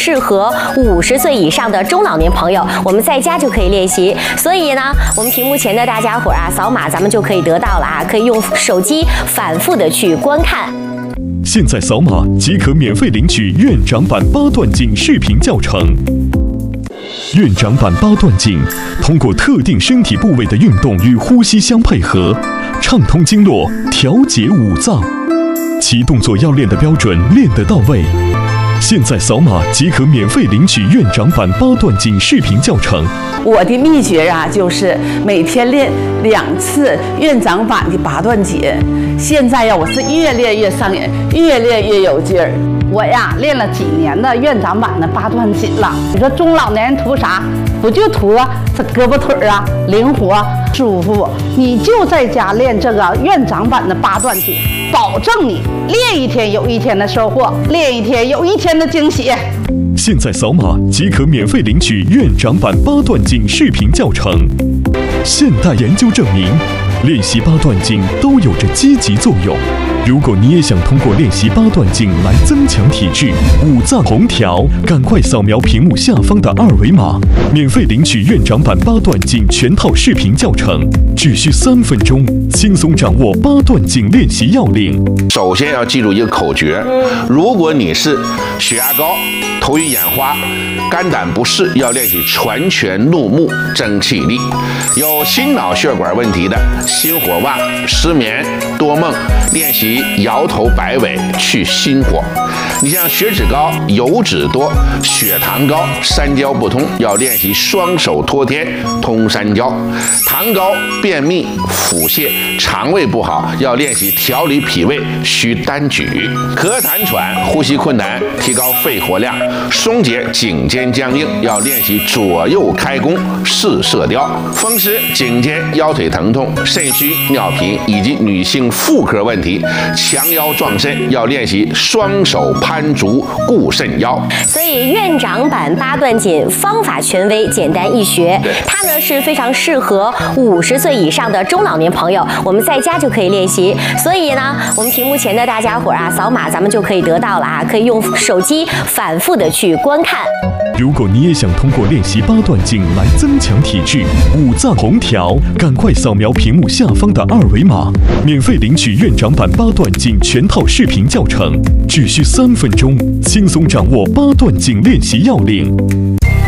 适合50岁以上的中老年朋友，我们在家就可以练习。所以呢，我们屏幕前的大家伙啊，扫码咱们就可以得到了啊，可以用手机反复的去观看。 现在扫码即可免费领取院长版8段锦视频教程。院长版8段锦通过特定身体部位的运动与呼吸相配合，畅通经络，调节五脏，其动作要练得标准，练得到位。现在扫码即可免费领取院长版8段锦视频教程。 我的秘诀啊，就是每天练2次院长版的8段锦。现在呀，我是越练越上瘾，越练越有劲儿。我呀，练了几年的院长版的8段锦了。你说中老年人图啥？不就图这胳膊腿啊灵活舒服？你就在家练这个院长版的8段锦，保证你练一天有一天的收获，练一天有一天的惊喜。 现在扫码即可免费领取院长版8段锦视频教程。现代研究证明，练习8段锦都有着积极作用。如果你也想通过练习8段锦来增强体质、五脏红调，赶快扫描屏幕下方的2维码，免费领取院长版8段锦全套视频教程，只需3分钟，轻松掌握8段锦练习要领。 首先要记住一个口诀：如果你是血压高、头晕眼花、肝胆不适，要练习全拳怒目争气力；有心脑血管问题的，心火旺、失眠、多梦，练习摇头摆尾去心火。你像血脂高、油脂多、血糖高、三焦不通，要练习双手托天通三焦；糖高、便秘、腹泻、肠胃不好，要练习调理脾胃需单举；咳痰喘、呼吸困难，提高肺活量；松解颈肩僵硬，要练习左右开弓试射雕；风湿、颈肩、腰腿疼痛、肾虚、尿频以及女性妇科问题，强腰壮肾，要练习双手攀竹固肾腰。 所以院长版8段锦方法权威，简单易学，它呢是非常适合50岁以上的中老年朋友，我们在家就可以练习。所以呢，我们屏幕前的大家伙啊，扫码咱们就可以得到了啊，可以用手机反复的去观看。 如果你也想通过练习8段锦来增强体质、五脏红调，赶快扫描屏幕下方的2维码，免费领取院长版8段锦全套视频教程，只需3分钟，轻松掌握8段锦练习要领。